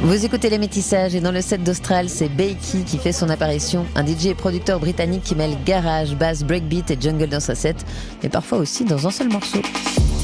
Vous écoutez Les Métissages et dans le set d'Austral, c'est Beiki qui fait son apparition, un DJ et producteur britannique qui mêle garage, bass, breakbeat et jungle dans sa set, mais parfois aussi dans un seul morceau.